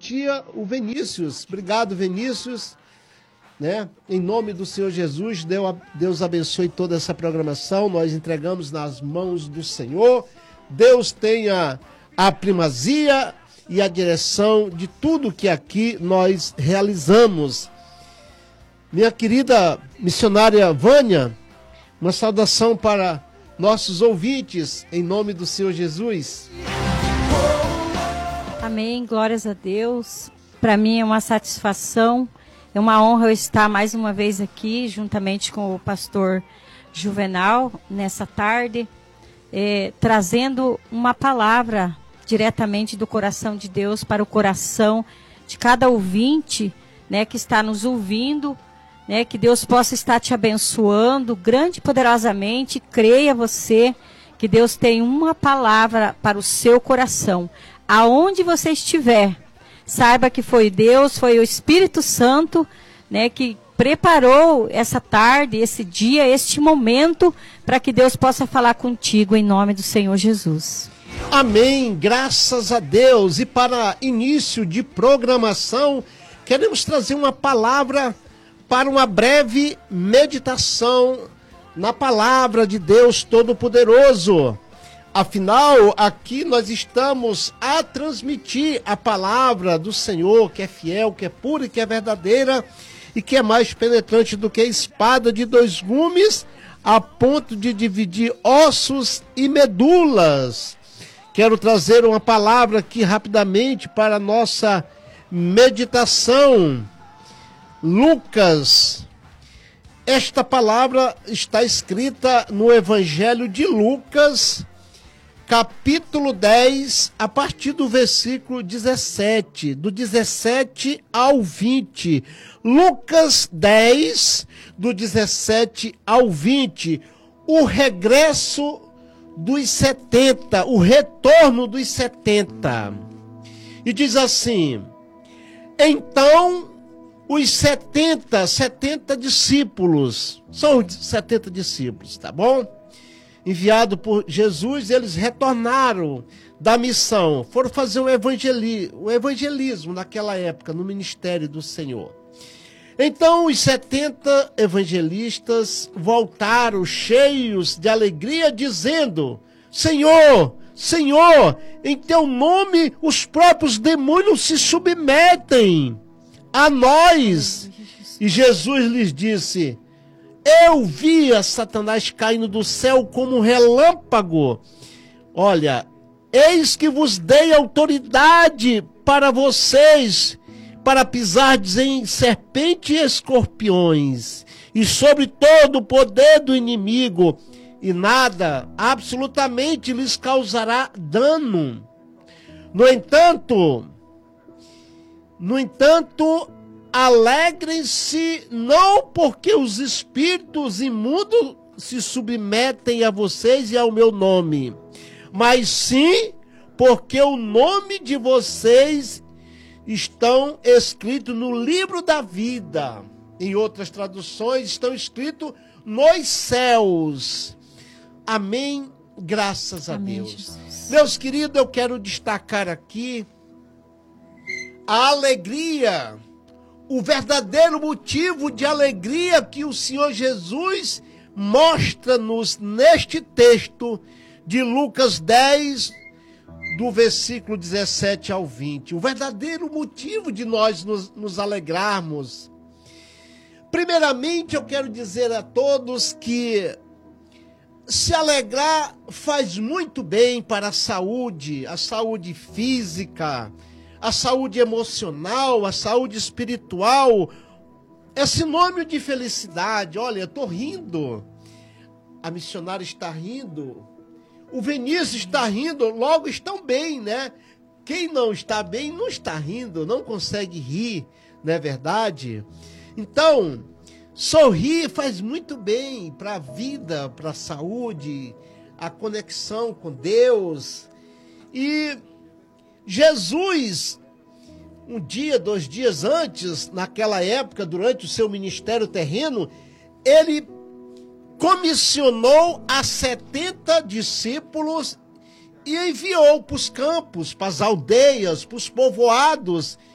transmitia o Vinícius. Obrigado, Vinícius. Né? Em nome do Senhor Jesus, Deus abençoe toda essa programação. Nós entregamos nas mãos do Senhor. Deus tenha a primazia e a direção de tudo que aqui nós realizamos. Minha querida missionária Vânia, uma saudação para nossos ouvintes, em nome do Senhor Jesus. Amém, glórias a Deus. Para mim é uma satisfação, é uma honra eu estar mais uma vez aqui, juntamente com o pastor Juvenal, nessa tarde, trazendo uma palavra diretamente do coração de Deus para o coração de cada ouvinte, né, que está nos ouvindo, né, que Deus possa estar te abençoando grande e poderosamente. Creia você que Deus tem uma palavra para o seu coração. Aonde você estiver, saiba que foi Deus, foi o Espírito Santo, né, que preparou essa tarde, esse dia, este momento, para que Deus possa falar contigo em nome do Senhor Jesus. Amém, graças a Deus. E para início de programação, queremos trazer uma palavra para uma breve meditação na palavra de Deus Todo-Poderoso. Afinal, aqui nós estamos a transmitir a palavra do Senhor, que é fiel, que é pura e que é verdadeira, e que é mais penetrante do que a espada de dois gumes, a ponto de dividir ossos e medulas. Quero trazer uma palavra aqui rapidamente para a nossa meditação. Lucas. Esta palavra está escrita no Evangelho de Lucas, capítulo 10, a partir do versículo 17, do 17 ao 20. Lucas 10, do 17 ao 20. O regresso dos 70, o retorno dos 70. E diz assim: então os 70 discípulos, são os 70 discípulos, tá bom? Enviado por Jesus, eles retornaram da missão, foram fazer o evangelismo naquela época, no ministério do Senhor. Então os 70 evangelistas voltaram cheios de alegria, dizendo: Senhor, Senhor, em teu nome os próprios demônios se submetem a nós. E Jesus lhes disse: eu via Satanás caindo do céu como um relâmpago. Olha, eis que vos dei autoridade para vocês, para pisardes em serpente e escorpiões, e sobre todo o poder do inimigo, e nada, absolutamente, lhes causará dano. No entanto, alegrem-se não porque os espíritos imundos se submetem a vocês e ao meu nome, mas sim porque o nome de vocês estão escrito no livro da vida. Em outras traduções, estão escritos nos céus. Amém, graças a Deus. Jesus. Meus queridos, eu quero destacar aqui a alegria, o verdadeiro motivo de alegria que o Senhor Jesus mostra-nos neste texto de Lucas 10, do versículo 17 ao 20. O verdadeiro motivo de nós nos alegrarmos. Primeiramente, eu quero dizer a todos que se alegrar faz muito bem para a saúde física, a saúde emocional, a saúde espiritual. É sinônimo de felicidade. Olha, eu estou rindo, a missionária está rindo, o Vinícius está rindo, logo estão bem, né? Quem não está bem não está rindo, não consegue rir, não é verdade? Então, sorrir faz muito bem para a vida, para a saúde, a conexão com Deus. E Jesus, um dia, 2 dias antes, naquela época, durante o seu ministério terreno, ele comissionou a 70 discípulos e enviou para os campos, para as aldeias, para os povoados,